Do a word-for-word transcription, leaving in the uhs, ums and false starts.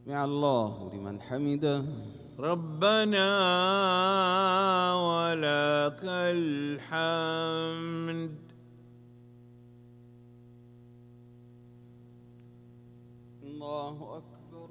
سمع الله لمن حمده. ربنا ولك الحمد. الله أكبر.